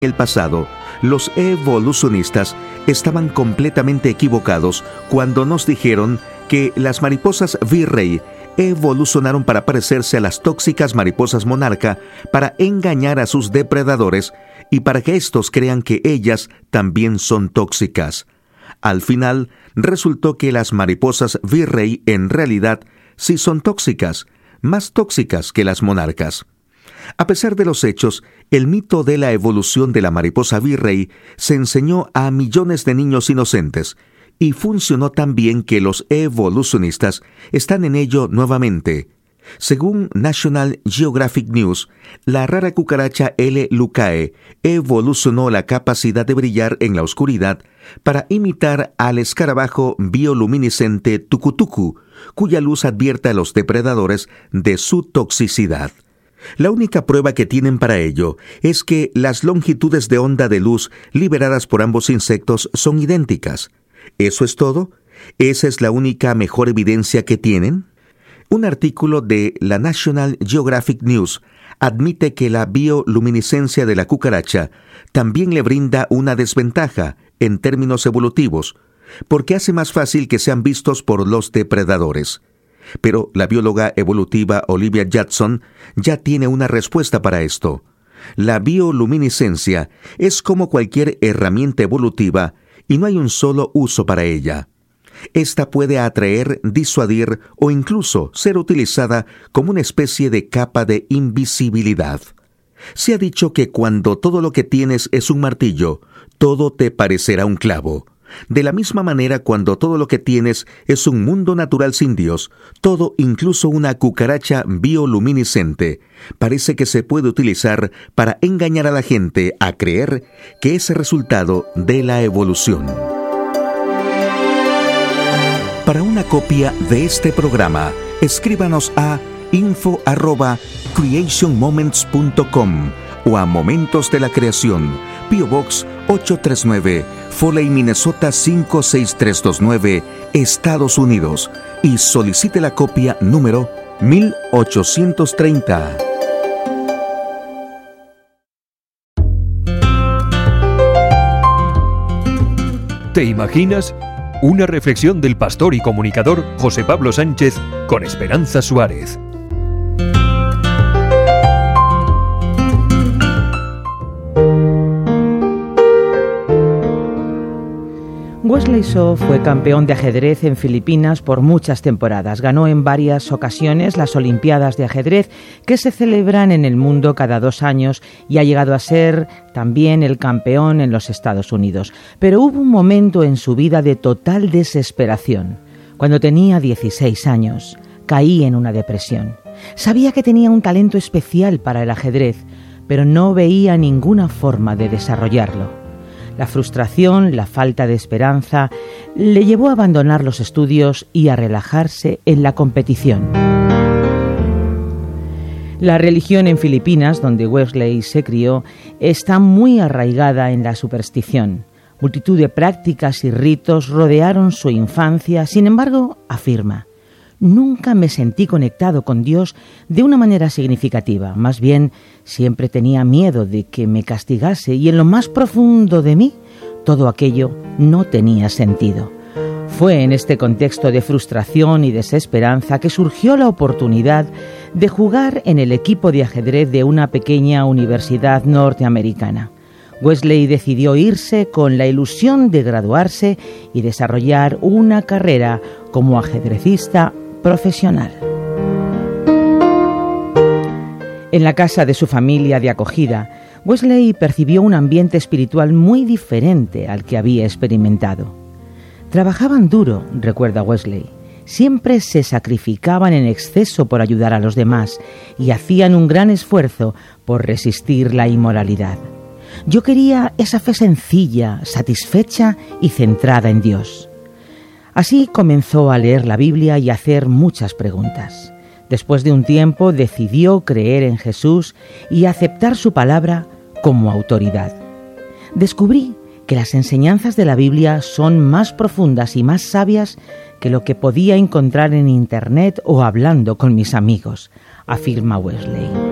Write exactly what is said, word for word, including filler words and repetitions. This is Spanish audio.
el pasado, los evolucionistas estaban completamente equivocados cuando nos dijeron que las mariposas virrey evolucionaron para parecerse a las tóxicas mariposas monarca, para engañar a sus depredadores y para que éstos crean que ellas también son tóxicas. Al final, resultó que las mariposas virrey en realidad sí son tóxicas, más tóxicas que las monarcas. A pesar de los hechos, el mito de la evolución de la mariposa virrey se enseñó a millones de niños inocentes y funcionó tan bien que los evolucionistas están en ello nuevamente. Según National Geographic News, la rara cucaracha L. lucae evolucionó la capacidad de brillar en la oscuridad para imitar al escarabajo bioluminiscente tucutucu, cuya luz advierte a los depredadores de su toxicidad. La única prueba que tienen para ello es que las longitudes de onda de luz liberadas por ambos insectos son idénticas. ¿Eso es todo? ¿Esa es la única mejor evidencia que tienen? Un artículo de la National Geographic News admite que la bioluminiscencia de la cucaracha también le brinda una desventaja en términos evolutivos, porque hace más fácil que sean vistos por los depredadores. Pero la bióloga evolutiva Olivia Judson ya tiene una respuesta para esto. La bioluminiscencia es como cualquier herramienta evolutiva y no hay un solo uso para ella. Esta puede atraer, disuadir o incluso ser utilizada como una especie de capa de invisibilidad. Se ha dicho que cuando todo lo que tienes es un martillo, todo te parecerá un clavo. De la misma manera, cuando todo lo que tienes es un mundo natural sin Dios, todo, incluso una cucaracha bioluminiscente, parece que se puede utilizar para engañar a la gente a creer que es el resultado de la evolución. Para una copia de este programa, escríbanos a info arroba creation moments punto com o a Momentos de la Creación, P O Box ocho tres nueve, Foley, Minnesota cinco seis tres dos nueve, Estados Unidos, y solicite la copia número mil ochocientos treinta. ¿Te imaginas? Una reflexión del pastor y comunicador José Pablo Sánchez con Esperanza Suárez. Wesley So fue campeón de ajedrez en Filipinas por muchas temporadas. Ganó en varias ocasiones las Olimpiadas de ajedrez que se celebran en el mundo cada dos años y ha llegado a ser también el campeón en los Estados Unidos. Pero hubo un momento en su vida de total desesperación. Cuando tenía dieciséis años, caí en una depresión. Sabía que tenía un talento especial para el ajedrez, pero no veía ninguna forma de desarrollarlo. La frustración, la falta de esperanza, le llevó a abandonar los estudios y a relajarse en la competición. La religión en Filipinas, donde Wesley se crió, está muy arraigada en la superstición. Multitud de prácticas y ritos rodearon su infancia. Sin embargo, afirma: nunca me sentí conectado con Dios de una manera significativa. Más bien, siempre tenía miedo de que me castigase y en lo más profundo de mí, todo aquello no tenía sentido. Fue en este contexto de frustración y desesperanza que surgió la oportunidad de jugar en el equipo de ajedrez de una pequeña universidad norteamericana. Wesley decidió irse con la ilusión de graduarse y desarrollar una carrera como ajedrecista profesional. En la casa de su familia de acogida, Wesley percibió un ambiente espiritual muy diferente al que había experimentado. Trabajaban duro, recuerda Wesley. Siempre se sacrificaban en exceso por ayudar a los demás y hacían un gran esfuerzo por resistir la inmoralidad. Yo quería esa fe sencilla, satisfecha y centrada en Dios. Así comenzó a leer la Biblia y a hacer muchas preguntas. Después de un tiempo decidió creer en Jesús y aceptar su palabra como autoridad. Descubrí que las enseñanzas de la Biblia son más profundas y más sabias que lo que podía encontrar en Internet o hablando con mis amigos, afirma Wesley.